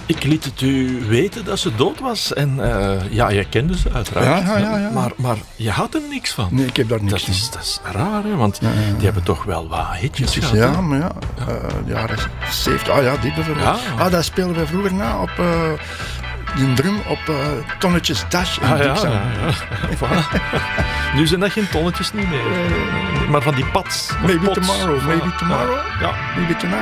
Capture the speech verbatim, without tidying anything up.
Ik liet het u weten dat ze dood was. En uh, ja, jij kende ze uiteraard. Ja, ja, ja, ja. Maar, maar je had er niks van. Nee, ik heb daar niks dat van. Is, dat is raar, hè? Want ja, ja, ja. die hebben toch wel wat hitjes gehad. Ja, maar ja. ja. Uh, de jaren zeventig. Ah ja, die bijvoorbeeld. Ja. Ah, dat speelden we vroeger na op... Uh, die drum op uh, tonnetjes dash en ah, ja, ja, ja. Nu zijn dat geen tonnetjes niet meer. Uh, maar van die pads. Maybe pots. tomorrow, maybe tomorrow. Ja. Maybe tonight.